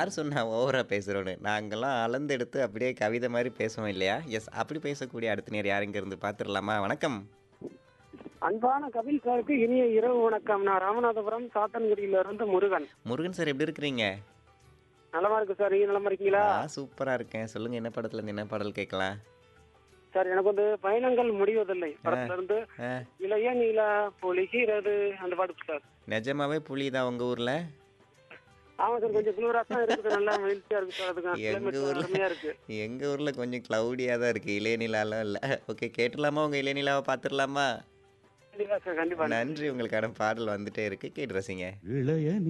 யார் சொன்னா ஓவரா பேசுறோன்னு? நாங்கலாம் அளந்தெடுத்து அப்படியே கவிதை மாரி பேசுவோம் இல்லையா? எஸ். அப்படி பேசக்கூடிய அடுத்த நேர் யாருங்க இருந்து பார்த்துரலாமா? வணக்கம். அன்பான கபில் சாருக்கு இனிய இரவு வணக்கம். நான் ராமநாதபுரம் சாத்தன்குடியில இருந்து முருகன். முருகன் சார் எப்படி இருக்கிறீங்க? நலமா இருக்கு சார். நீங்க நலமா இருக்கீங்களா? சூப்பரா இருக்கேன். சொல்லுங்க என்ன படத்துலருந்து என்ன பாடல் கேட்கலாம்? சார் எனக்கு வந்து பயணங்கள் முடிவதில்லை ஆ, படத்துல இருந்து ஆ. இளைய நிலா பொழிகிறது அந்த பாட்டு சார். நிஜமாவே புலிதா உங்க ஊர்ல? ஆமா சார், கொஞ்சம் குளிரா தான் இருக்குது. நல்லா மகிழ்ச்சியா இருக்கு சார். அதுக்கு எங்க கிளைமேட் ஊர்ல அருமையா இருக்கு. எங்க ஊர்ல கொஞ்சம் கிளவுடியா தான் இருக்கு. இளையநிலாலாம் இல்ல. ஓகே கேட்டுறலாமா? உங்க இளையநிலாவ பார்த்துரலாமா? கண்டிப்பா சார், கண்டிப்பா. நன்றி. உங்களுக்கான பாடல் வந்துட்டே இருக்கு. கேட்டு ரசிங்க. இளைய